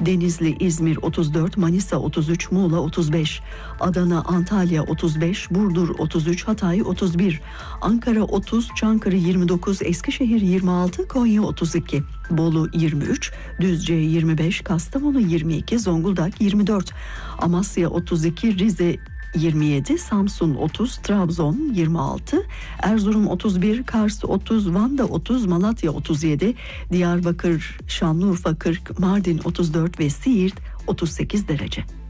Denizli, İzmir 34, Manisa 33, Muğla 35, Adana, Antalya 35, Burdur 33, Hatay 31, Ankara 30, Çankırı 29, Eskişehir 26, Konya 32, Bolu 23, Düzce 25, Kastamonu 22, Zonguldak 24, Amasya 32, Rize 27, Samsun 30, Trabzon 26, Erzurum 31, Kars 30, Van'da 30, Malatya 37, Diyarbakır, Şanlıurfa 40, Mardin 34 ve Siirt 38 derece.